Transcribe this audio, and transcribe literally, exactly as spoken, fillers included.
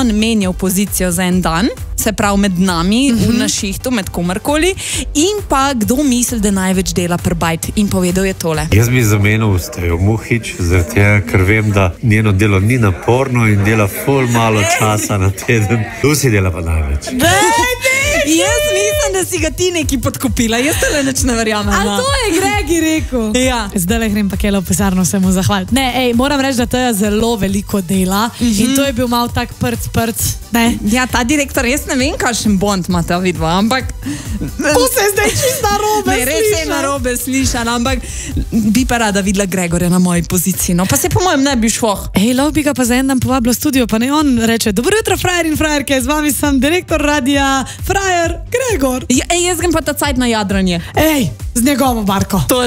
on menjal pozicijo za en dan, se pravi med nami, mm -hmm. na šihtu, med komarkoli, in pa kdo misli, da največ dela pri Bajt, in povedal je tole. Jaz bi zamenil Stejo Muhič, zaradi tega, ker vem, da njeno delo ni naporno in dela ful malo časa na teden. Tu si dela pa največ. Jaz mislim, da si ga ti neki podkupila, jaz tole nič ne verjamem. A to je Gregi rekel? Ja. Zdaj le grem pa kele v pisarno se mu zahvaliti. Ne, ej, moram reči, da to je zelo veliko dela mm -hmm. in to je bil malo tak prc, prc, ne? Ja, ta direktor, jaz ne vem, kakšen bond ima ta vidva, ampak... To se zdaj čist narobe sliša. Ne, res je narobe slišan, ampak bi pa rada videla Gregorja na moji poziciji, no, pa se po mojem ne bi šlo. Ej, lahko bi ga pa za en dan povabila v studio, pa ne on reče, dobro jutro, frajer in frajerke, z vami sem direktor radia, frajer Gregor. Ja, ej, jaz grem pa ta cajt na jadranje. Ej, z njegovo barko. To